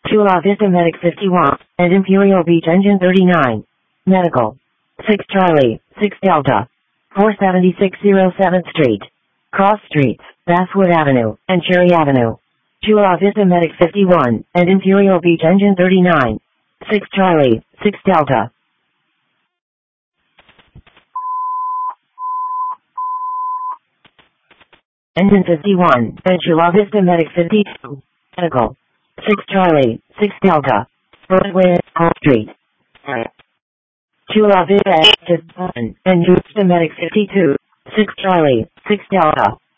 Chula Vista Medic 51, and Imperial Beach Engine 39. Medical. 6 Charlie, 6 Delta. 47607th Street. Cross Streets, Basswood Avenue, and Cherry Avenue. Chula Vista Medic 51, and Imperial Beach Engine 39. 6 Charlie, 6 Delta. Engine 51, and Chula Vista Medic 52. Medical. 6 Charlie, 6 Delta. Broadway, Hall Street. Chula Vista, and Chula Vista Medic 52. 6 Charlie, 6 Delta.